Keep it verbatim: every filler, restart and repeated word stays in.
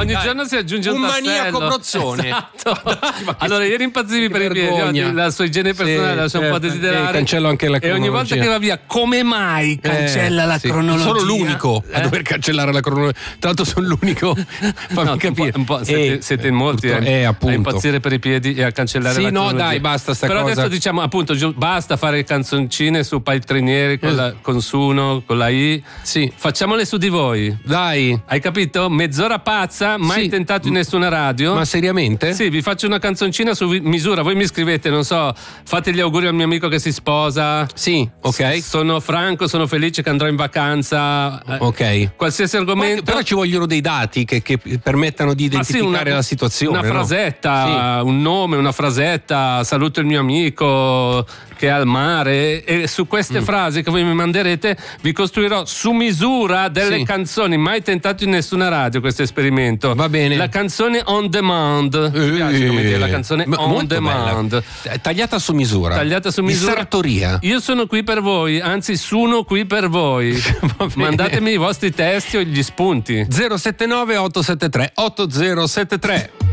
Ogni dai. giorno si aggiunge un, un tassello. maniaco brozzone. Esatto. Dai, Allora, ieri impazzivi per i piedi, vergogna. oggi la sua igiene personale Sì, lascia un po' a certo. desiderare. Eh, cancello anche la E ogni volta cronologia. che va via, come mai cancella Eh, la sì. cronologia? Sono l'unico a Eh? dover cancellare la cronologia. Tra l'altro sono l'unico. Fammi No, capire. un po', un po', siete, Eh, siete in molti purtro- eh, eh, a appunto. impazzire per i piedi e a cancellare Sì, la no, cronologia. dai, basta sta Però cosa. adesso diciamo appunto giu- basta fare canzoncine su Paltrinieri con, la, con Suno, con la I. Sì. Facciamole su di voi. Dai. Hai capito? Mezz'ora pazza, mai Sì. tentato in nessuna radio. Ma seriamente? Sì, vi faccio una canzoncina su vi- misura. Voi mi scrivete, non so, fate gli auguri al mio amico che si sposa. Sì, ok. S- sono franco, sono felice che andrò in vacanza. Eh, Ok. Qualsiasi argomento. Però ci vogliono dei dati che, che permettano di Ma sì, identificare una- la situazione. Una no? frasetta, un nome, una frasetta, saluto il mio amico che è al mare. E su queste Mm. frasi che voi mi manderete vi costruirò su misura delle Sì. canzoni, mai tentato in nessuna radio questo esperimento. Va bene. La canzone on demand. Mi piace come dire, la canzone Ma on molto demand. bella. Tagliata su misura. Tagliata su Di misura. sartoria. Io sono qui per voi, anzi sono qui per voi. Va bene. Mandatemi i vostri testi o gli spunti. zero sette nove otto sette tre otto zero sette tre